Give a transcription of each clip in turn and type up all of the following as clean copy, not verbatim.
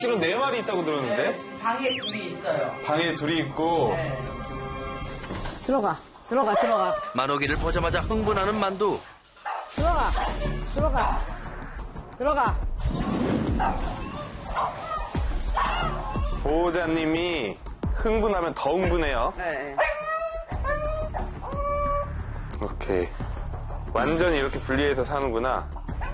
실은 4마리 있다고 들었는데? 네, 방에 둘이 있어요. 방에 둘이 있고. 네. 들어가. 만옥이를 보자마자 흥분하는 만두. 들어가. 보호자님이 흥분하면 더 흥분해요. 네. 오케이. 완전히 이렇게 분리해서 사는구나.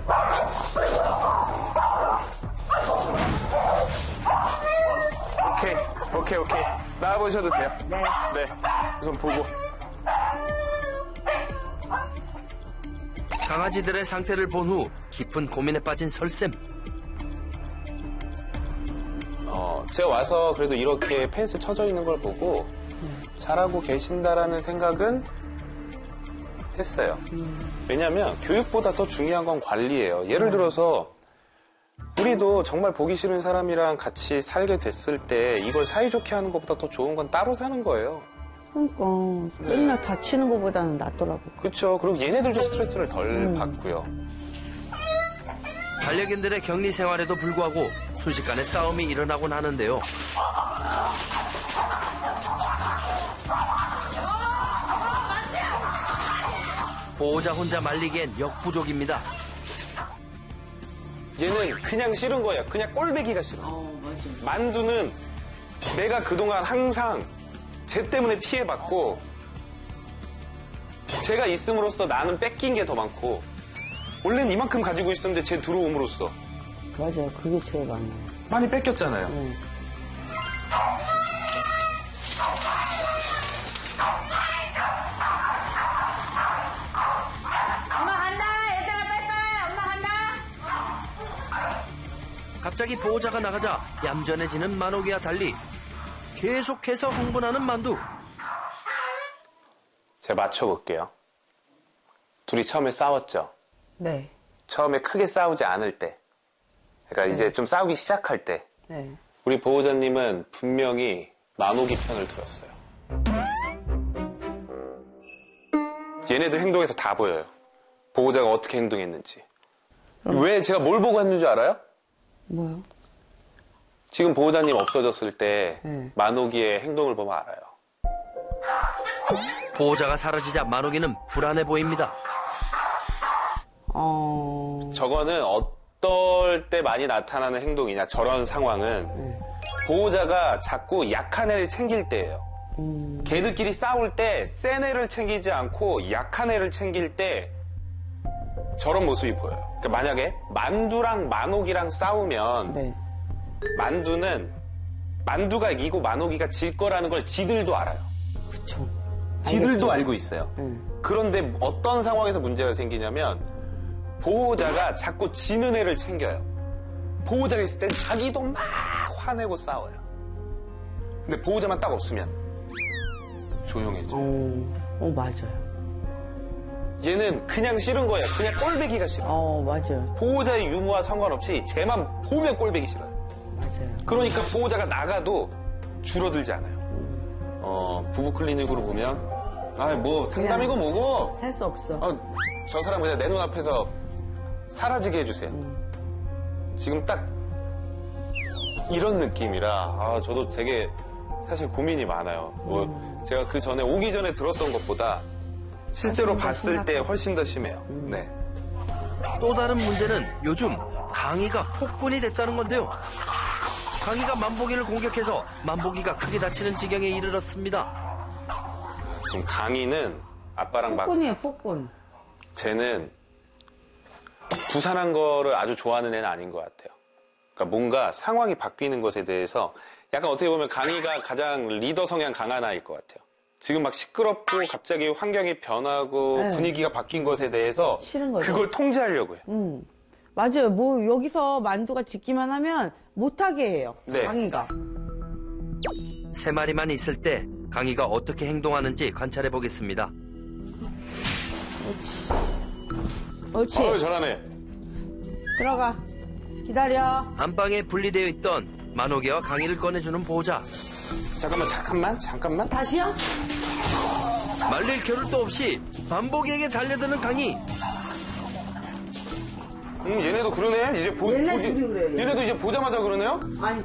오케이. 나와보셔도 돼요. 네. 우선 보고. 강아지들의 상태를 본 후 깊은 고민에 빠진 설쌤. 제가 와서 그래도 이렇게 펜스 쳐져 있는 걸 보고 잘하고 계신다라는 생각은 했어요. 왜냐하면 교육보다 더 중요한 건 관리예요. 예를 들어서 우리도 정말 보기 싫은 사람이랑 같이 살게 됐을 때 이걸 사이좋게 하는 것보다 더 좋은 건 따로 사는 거예요. 그러니까 맨날 다치는 것보다는 낫더라고. 그렇죠. 그리고 얘네들도 스트레스를 덜 받고요. 반려견들의 격리 생활에도 불구하고 순식간에 싸움이 일어나곤 하는데요. 보호자 혼자 말리기엔 역부족입니다. 얘는 그냥 싫은 거예요. 그냥 꼴배기가 싫어. 맞아. 만두는 내가 그동안 항상 쟤 때문에 피해받고 쟤가 있음으로써 나는 뺏긴 게 더 많고 원래는 이만큼 가지고 있었는데 쟤 들어옴으로써 맞아요. 그게 제일 많아요. 많이 뺏겼잖아요. 엄마 간다. 얘들아 빠이빠이. 엄마 간다. 갑자기 보호자가 나가자 얌전해지는 만옥이와 달리 계속해서 흥분하는 만두. 제가 맞춰볼게요. 둘이 처음에 싸웠죠. 네. 처음에 크게 싸우지 않을 때. 그러니까 이제 좀 싸우기 시작할 때. 네. 우리 보호자님은 분명히 만옥이 편을 들었어요. 얘네들 행동에서 다 보여요. 보호자가 어떻게 행동했는지. 왜 제가 뭘 보고 했는 줄 알아요? 뭐요? 지금 보호자님 없어졌을 때 네. 만옥이의 행동을 보면 알아요. 보호자가 사라지자 만옥이는 불안해 보입니다. 저거는 어떨 때 많이 나타나는 행동이냐, 저런 상황은 보호자가 자꾸 약한 애를 챙길 때예요. 걔들끼리 싸울 때 센 애를 챙기지 않고 약한 애를 챙길 때 저런 모습이 보여요. 그러니까 만약에 만두랑 만옥이랑 싸우면 네. 만두가 이기고 만옥이가 질 거라는 걸 지들도 알아요. 그쵸. 지들도 알고 있어요. 그런데 어떤 상황에서 문제가 생기냐면 보호자가 자꾸 지는 애를 챙겨요. 보호자가 있을 땐 자기도 막 화내고 싸워요. 근데 보호자만 딱 없으면 조용해져. 맞아요. 얘는 그냥 싫은 거예요. 그냥 꼴배기가 싫어. 맞아요. 보호자의 유무와 상관없이 쟤만 보면 꼴배기 싫어요. 맞아요. 그러니까 보호자가 나가도 줄어들지 않아요. 부부 클리닉으로 보면 뭐 상담이고 뭐고 살 수 없어. 저 사람 그냥 내 눈앞에서 사라지게 해주세요. 지금 딱 이런 느낌이라 저도 되게 사실 고민이 많아요. 제가 그 전에 오기 전에 들었던 것보다 실제로 봤을 때 훨씬 더 심해요. 네. 또 다른 문제는 요즘 강희가 폭군이 됐다는 건데요. 강희가 만복이를 공격해서 만복이가 크게 다치는 지경에 이르렀습니다. 지금 강희는 아빠랑 막 폭군이에요, 폭군. 쟤는 부산한 거를 아주 좋아하는 애는 아닌 것 같아요. 그러니까 뭔가 상황이 바뀌는 것에 대해서 약간 어떻게 보면 강희가 가장 리더 성향 강한 아이일 것 같아요. 지금 막 시끄럽고 갑자기 환경이 변하고 네. 분위기가 바뀐 것에 대해서 싫은 거죠. 그걸 통제하려고 해요. 맞아요. 뭐 여기서 만두가 짖기만 하면 못하게 해요. 네. 강희가. 세 마리만 있을 때 강희가 어떻게 행동하는지 관찰해 보겠습니다. 옳지. 잘하네. 들어가. 기다려. 안방에 분리되어 있던 만옥이와 강희를 꺼내주는 보호자. 잠깐만. 다시요? 말릴 겨를도 없이 만복이에게 달려드는 강희. 얘네도 그러네. 이제 얘네 둘이 그래요, 얘네. 얘네도 이제 보자마자 그러네요. 아니,